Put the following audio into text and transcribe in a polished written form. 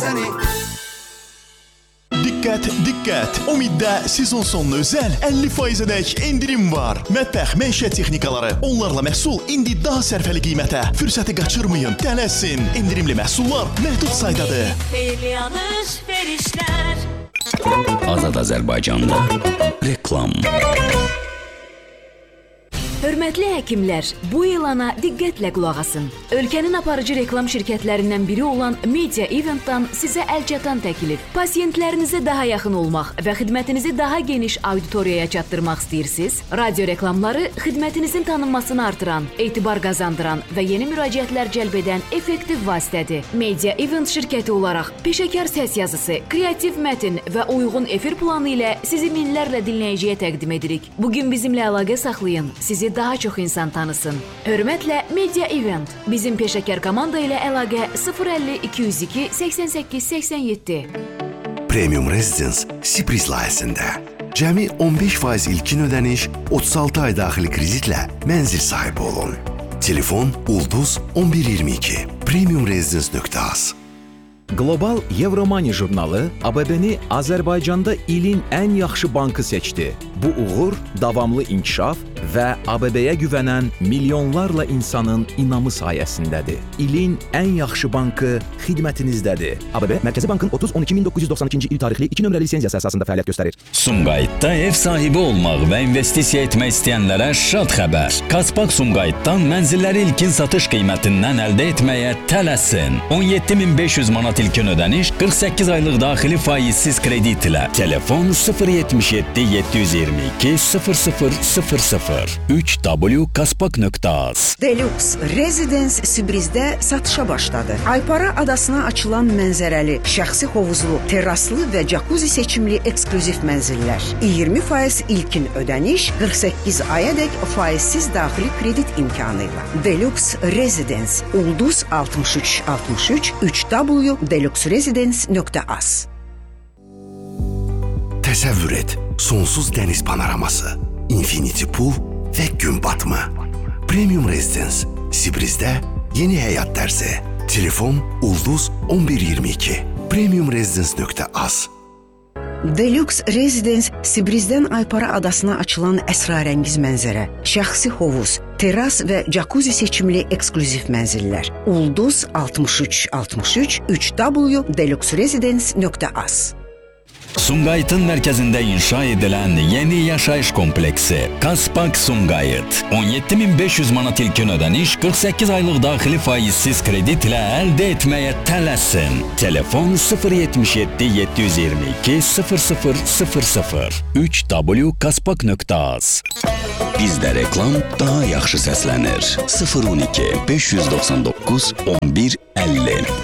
Dikkat! Umiddə sezon sonuna özel 50%'dək indirim var. Mətbəx, məişət texnikaları, onlarla məhsul indi daha sərfəli qiymətə. Fürsəti qaçırmayın, tələsin. İndirimli məhsullar məhdud saydadır. Xeyirli alış-verişlər. Azad Azərbaycanda reklam. Hörmətli həkimlər, bu elana diqqətlə qulaq asın. Ölkənin aparıcı reklam şirkətlərindən biri olan Media Event'dan sizə əlçatan təklif. Pasiyentlərinizə daha yaxın olmaq və xidmətinizi daha geniş auditoriyaya çatdırmaq istəyirsiniz? Radio reklamları xidmətinizin tanınmasını artıran, etibar qazandıran və yeni müraciətlər cəlb edən effektiv vasitədir. Media Event şirkəti olaraq peşəkar səs yazısı, kreativ mətn və uyğun efir planı ilə sizi minlərlə dinləyiciyə təqdim edirik. Bugün bizimlə əlaqə saxlayın, sizi daha çox insan tanısın. Hörmətlə Media Event. Bizim peşəkar komanda ilə əlaqə 050 202 88 87. Premium Residence Sibris layihəsində cəmi 15% ilkin ödəniş, 36 ay daxili kreditlə mənzil sahibi olun. Telefon Ulduz 1122 premiumresidence.az. Global Euromoney jurnalı ABB-ni Azərbaycanda ilin ən yaxşı bankı seçdi. Bu uğur davamlı inkişaf və ABB-yə güvənən milyonlarla insanın inamı sayəsindədir. İlin ən yaxşı bankı xidmətinizdədir. ABB Mərkəzi Bankın 30-12-1992-ci il tarixli 2 nömrəli lisenziyası əsasında fəaliyyət göstərir. Sumqayıtda ev sahibi olmaq və investisiya etmək istəyənlərə şad xəbər. Kaspak Sumqayıtdan mənzilləri ilkin satış qiymətindən əldə etməyə tələsin. 17.500 manat ilkin ödəniş, 48 aylıq daxili faizsiz kredit ilə. Telefon 077 722 0000 3w.kaspak.az. Deluxe Residence Sibrizdə satışa başladı. Aypara adasına açılan mənzərəli, şəxsi hovuzlu, terraslı və jacuzzi seçimli eksklüziv mənzillər. 20% ilkin ödəniş, 48 ayadək faizsiz daxili kredit imkanı ilə. Deluxe Residence Ulduz 6363 3w.deluxeresidence.az. Təsəvvür et, sonsuz dəniz panoraması, infinity pool və gün batımı. Premium Residence Sibrizdə yeni həyat dərsi. Telefon Ulduz 1122 premiumresidence.az. Deluxe Residence Sibrizdən Aypara adasına açılan əsrarəngiz mənzərə, şəxsi hovuz, terras və jacuzzi seçimli eksklüziv mənzillər. Ulduz 6363 3w.deluxeresidence.az. Sumqayıtın mərkəzində inşa edilən yeni yaşayış kompleksi Kaspak Sumqayıt. 17.500 manat ilkin ödəniş, 48 aylıq daxili faizsiz kredit ilə əldə etməyə tələsin. Telefon 077 722 0000 3w.kaspak.az. Bizdə reklam daha yaxşı səslənir. 012 599 11 50.